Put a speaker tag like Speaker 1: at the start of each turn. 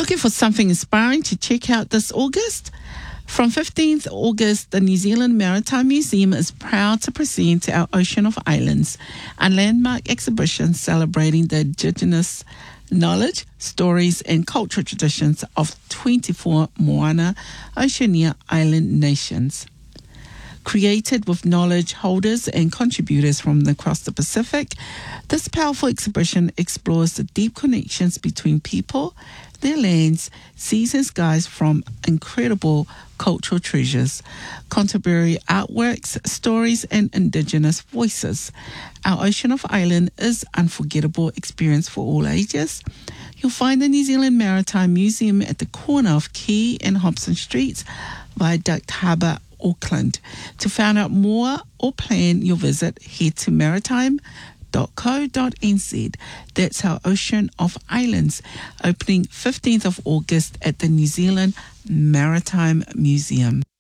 Speaker 1: Looking for something inspiring to check out this August? From 15th August, the New Zealand Maritime Museum is proud to present our Ocean of Islands, a landmark exhibition celebrating the Indigenous knowledge, stories and cultural traditions of 24 Moana Oceania island nations. Created with knowledge holders and contributors from across the Pacific, this powerful exhibition explores the deep connections between people, their lands, seas and skies from incredible cultural treasures, contemporary artworks, stories and Indigenous voices. Our Ocean of Island is an unforgettable experience for all ages. You'll find the New Zealand Maritime Museum at the corner of Quay and Hobson Streets, Viaduct Harbour, Auckland. To find out more or plan your visit, head to maritime.co.nz. That's our Ocean of Islands, opening 15th of August at the New Zealand Maritime Museum.